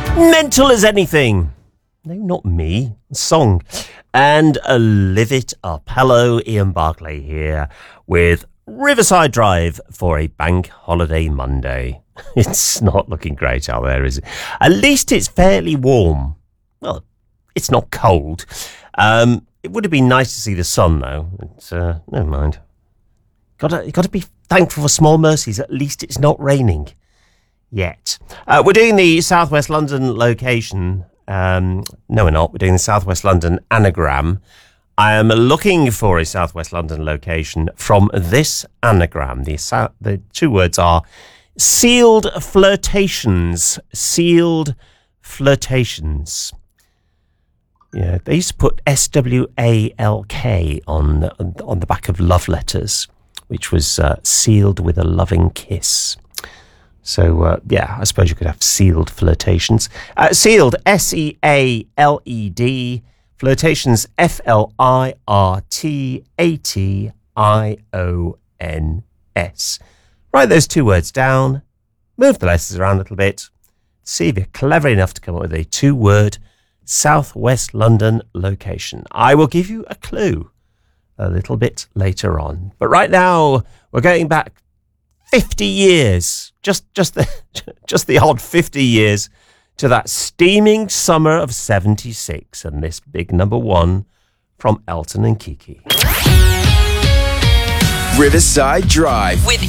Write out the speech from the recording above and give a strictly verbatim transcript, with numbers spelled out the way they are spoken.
Mental as anything. No, not me. Song. And uh, live it up. Hello, Ian Barclay here with Riverside Drive for a bank holiday Monday. It's not looking great out there, is it? At least it's fairly warm. Well, it's not cold. Um, it would have been nice to see the sun, though. It's, uh, never mind. Gotta, you got to be thankful for small mercies. At least it's not raining yet. Uh, we're doing the South West London location. Um, no, we're not. We're doing the South West London anagram. I am looking for a South West London location from this anagram. The, the two words are sealed flirtations. Sealed flirtations. Yeah, they used to put S W A L K on, on the back of love letters, which was uh, sealed with a loving kiss. So, uh, yeah, I suppose you could have sealed flirtations. Uh, sealed, S E A L E D, flirtations, F L I R T A T I O N S. Write those two words down, move the letters around a little bit, see if you're clever enough to come up with a two-word South West London location. I will give you a clue a little bit later on. But right now, we're going back fifty years, just just the just the odd fifty years to that steaming summer of seventy-six, and this big number one from Elton and Kiki. Riverside Drive with